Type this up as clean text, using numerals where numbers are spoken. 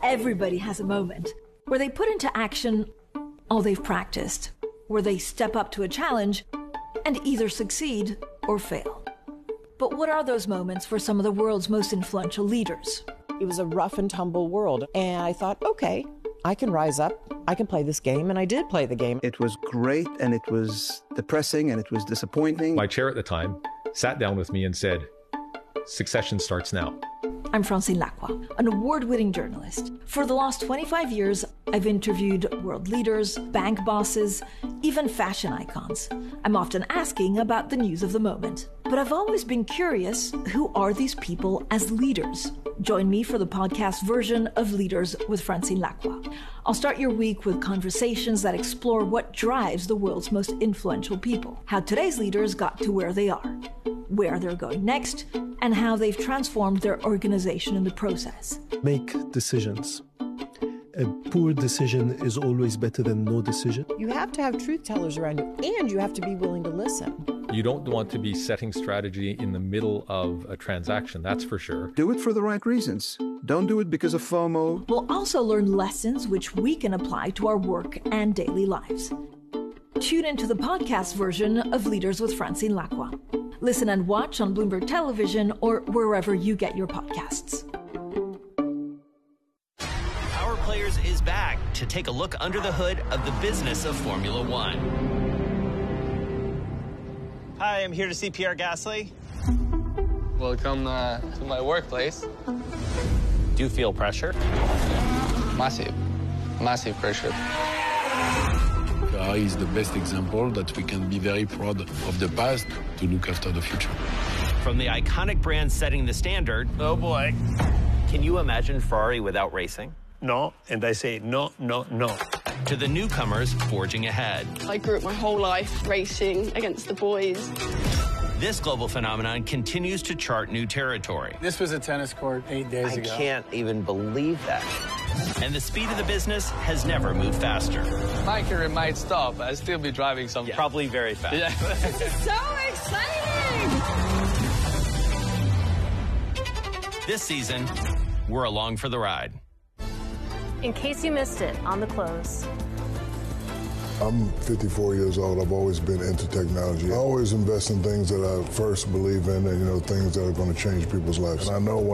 Everybody has a moment where they put into action all they've practiced, where they step up to a challenge and either succeed or fail. But what are those moments for some of the world's most influential leaders? It was a rough and tumble world, and I thought, okay, I can rise up, I can play this game, and I did play the game. It was great, and it was depressing, and it was disappointing. My chair at the time sat down with me and said, "Succession starts now." I'm Francine Lacqua, an award-winning journalist. For the last 25 years, I've interviewed world leaders, bank bosses, even fashion icons. I'm often asking about the news of the moment. But I've always been curious, who are these people as leaders? Join me for the podcast version of Leaders with Francine Lacqua. I'll start your week with conversations that explore what drives the world's most influential people, how today's leaders got to where they are, where they're going next, and how they've transformed their organization in the process. Make decisions. A poor decision is always better than no decision. You have to have truth tellers around you, and you have to be willing to listen. You don't want to be setting strategy in the middle of a transaction, that's for sure. Do it for the right reasons. Don't do it because of FOMO. We'll also learn lessons which we can apply to our work and daily lives. Tune into the podcast version of Leaders with Francine Lacqua. Listen and watch on Bloomberg Television or wherever you get your podcasts. Power Players is back to take a look under the hood of the business of Formula One. Hi, I'm here to see Pierre Gasly. Welcome to my workplace. Do you feel pressure? Massive pressure. Ferrari is the best example that we can be very proud of the past to look after the future. From the iconic brand setting the standard. Oh boy. Can you imagine Ferrari without racing? No, and I say no, no, no. To the newcomers forging ahead. I grew up my whole life racing against the boys. This global phenomenon continues to chart new territory. This was a tennis court 8 days ago. I can't even believe that. And the speed of the business has never moved faster. My career might stop. I'll still be driving some. Yeah. Probably very fast. Yeah. This is so exciting! This season, we're along for the ride. In case you missed it, on the close. I'm 54 years old. I've always been into technology. I always invest in things that I first believe in and, things that are going to change people's lives. And I know